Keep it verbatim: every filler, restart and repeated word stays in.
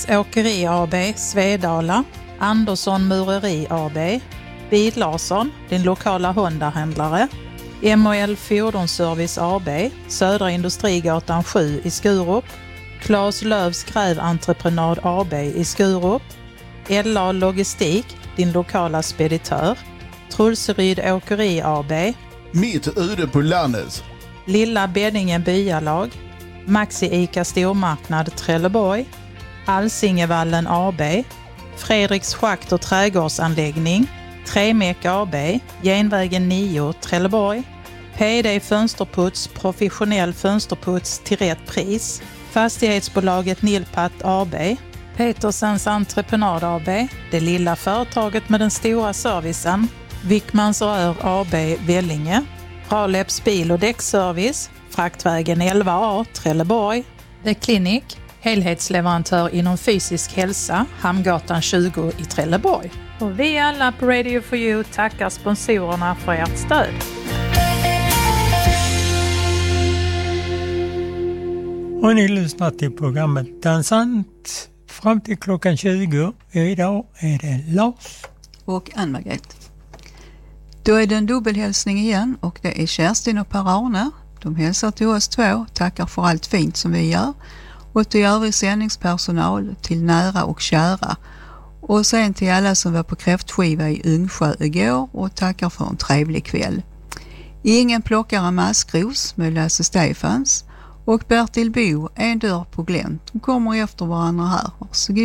Åkeri A B, Svedala, Andersson Mureri A B, Bil Larsson, din lokala Honda-händlare, M och L Fordonsservice A B, Södra Industrigatan sju i Skurup, Claes Lövs Gräventreprenad A B i Skurup, L A Logistik, din lokala speditör, Trulseryd Åkeri A B, Mitt ute på landet, Lilla Beddinge Byalag, Maxi Ica Stormarknad Trelleborg, Alsingevallen A B, Fredriks Schakt och trädgårdsanläggning, Tremek A B, Genvägen nio Trelleborg, P D Fönsterputs, professionell fönsterputs till rätt pris, Fastighetsbolaget Nilpat A B, Petersens Entreprenad A B, det lilla företaget med den stora servicen, Wickmans Rör A B Vellinge, Raleps bil- och däckservice, Fraktvägen elva A Trelleborg, The Clinic, helhetsleverantör inom fysisk hälsa, Hamngatan tjugo i Trelleborg. Och vi alla på Radio for You tackar sponsorerna för ert stöd. Och ni lyssnar till programmet Dansant fram till klockan tjugo. Idag är det Lars och Ann-Margret. Då är det en dubbelhälsning igen och det är Kerstin och Per-Arne. De hälsar till oss två, tackar för allt fint som vi gör. Och till övrig sändningspersonal, till nära och kära. Och sen till alla som var på kräftskiva i Ungsjö igår och tackar för en trevlig kväll. Ingen plockar en maskros med Lasse Stefans och Bertil Bo, en dörr på glänt. De kommer efter varandra här. Varsågod.